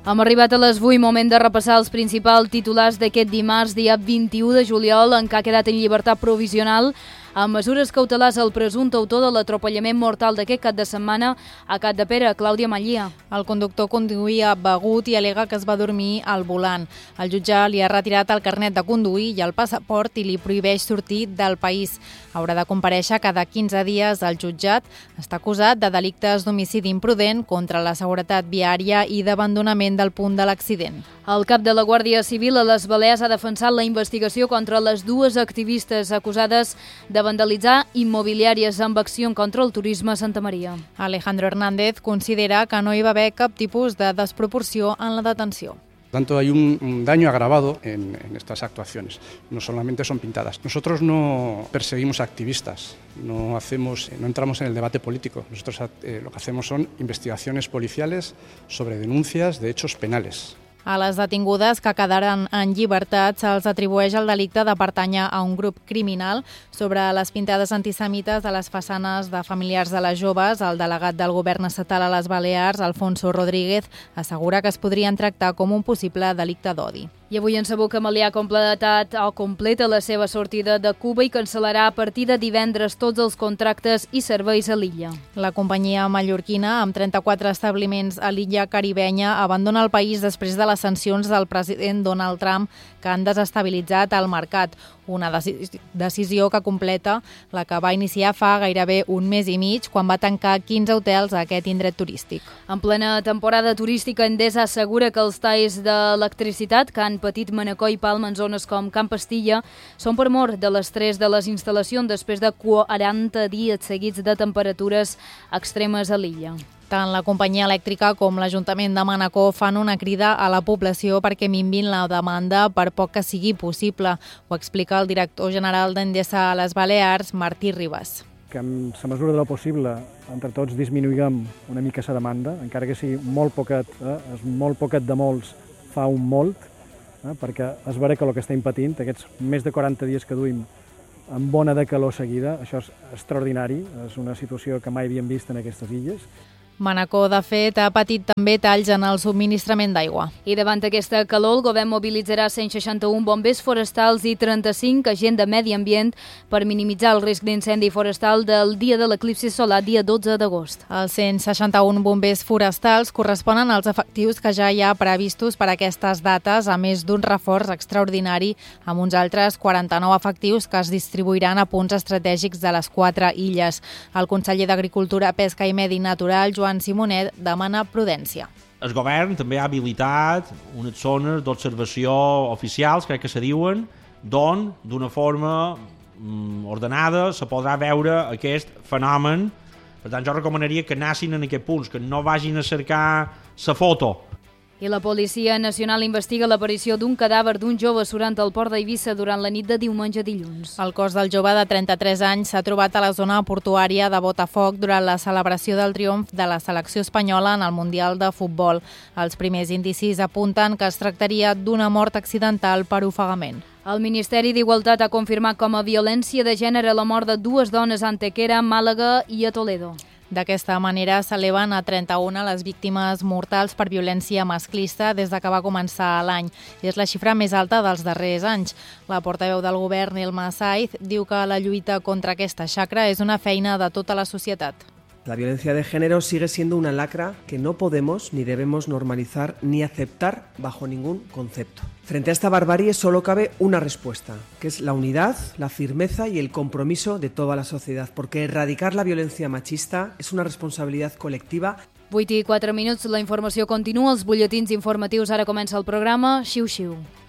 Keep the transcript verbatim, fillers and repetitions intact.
Hem arribat a les vuit, moment de repassar els principals titulars d'aquest dimarts, dia vint-i-u de juliol, en què ha quedat en llibertat provisional amb mesures cautelars al presumpte autor de l'atropellament mortal d'aquest cap de setmana a Capdepera, Clàudia Mallia. El conductor conduïa begut i al·lega que es va dormir al volant. El jutge li ha retirat el carnet de conduir i el passaport i li prohibeix sortir del país. Haurà de comparèixer cada quinze dies al jutjat. Està acusat de delictes d'homicidi imprudent, contra la seguretat viària i d'abandonament del punt de l'accident. El cap de la Guàrdia Civil a les Balears ha defensat la investigació contra les dues activistes acusades de vandalitzar immobiliàries amb acció contra el turisme a Santa Maria. Alejandro Hernández considera que no hi va haver cap tipus de desproporció en la detenció. Por tanto, hay un, un daño agravado en, en estas actuaciones. No solamente son pintadas. Nosotros no perseguimos activistas, no, hacemos, no entramos en el debate político. Nosotros eh, lo que hacemos son investigaciones policiales sobre denuncias de hechos penales. A les detingudes que quedaren en llibertat se'ls atribueix el delicte de pertànyer a un grup criminal. Sobre les pintades antisemites a les façanes de familiars de les joves, el delegat del govern estatal a les Balears, Alfonso Rodríguez, assegura que es podrien tractar com un possible delicte d'odi. I avui hem sabut que Melià ha completat o completa la seva sortida de Cuba i cancel·larà a partir de divendres tots els contractes i serveis a l'illa. La companyia mallorquina, amb trenta-quatre establiments a l'illa caribenya, abandona el país després de les sancions del president Donald Trump que han desestabilitzat el mercat. Una decisió que completa la que va iniciar fa gairebé un mes i mig, quan va tancar quinze hotels a aquest indret turístic. En plena temporada turística, Endesa assegura que els talls d'electricitat que han patit Manacor i Palma en zones com Camp Pastilla són per mort de l'estrès de les instal·lacions després de quaranta dies seguits de temperatures extremes a l'illa. Tant la companyia elèctrica com l'Ajuntament de Manacor fan una crida a la població perquè minvin la demanda per poc que sigui possible. Ho explica el director general d'Endesa a les Balears, Martí Ribas. Que en la mesura de lo possible, entre tots, disminuïm una mica la demanda, encara que sigui molt poquet, eh? és molt poquet de molts fa un molt, eh? perquè es veurà que el que estem patint, aquests més de quaranta dies que duim amb bona de calor seguida, això és extraordinari, és una situació que mai havíem vist en aquestes illes. Manacor, de fet, ha patit també talls en el subministrament d'aigua. I davant aquesta calor, el govern mobilitzarà cent seixanta-un bombers forestals i trenta-cinc agents de medi ambient per minimitzar el risc d'incendi forestal del dia de l'eclipsi solar, dia dotze d'agost. Els cent seixanta-un bombers forestals corresponen als efectius que ja hi ha previstos per a aquestes dates, a més d'un reforç extraordinari amb uns altres quaranta-nou efectius que es distribuiran a punts estratègics de les quatre illes. El conseller d'Agricultura, Pesca i Medi Natural, Joan Simonet, demana prudència. El govern també ha habilitat unes zones d'observació oficials, crec que se diuen, d'on, d'una forma ordenada, se podrà veure aquest fenomen. Per tant, jo recomanaria que anessin en aquests punts, que no vagin a cercar la foto. I la Policia Nacional investiga l'aparició d'un cadàver d'un jove surant al port d'Eivissa durant la nit de diumenge a dilluns. El cos del jove de trenta-tres anys s'ha trobat a la zona portuària de Botafoc durant la celebració del triomf de la selecció espanyola en el Mundial de Futbol. Els primers indicis apunten que es tractaria d'una mort accidental per ofegament. El Ministeri d'Igualtat ha confirmat com a violència de gènere la mort de dues dones a Antequera, Màlaga i a Toledo. D'aquesta manera s'eleven a trenta-una les víctimes mortals per violència masclista des de que va començar l'any. És la xifra més alta dels darrers anys. La portaveu del govern, Elma Saiz, diu que la lluita contra aquesta xacra és una feina de tota la societat. La violencia de género sigue siendo una lacra que no podemos ni debemos normalizar ni aceptar bajo ningún concepto. Frente a esta barbarie solo cabe una respuesta, que es la unidad, la firmeza y el compromiso de toda la sociedad, porque erradicar la violencia machista es una responsabilidad colectiva. vuit i quatre minuts, la informació continua, els butlletins informatius, ara comença el programa Xiu Xiu.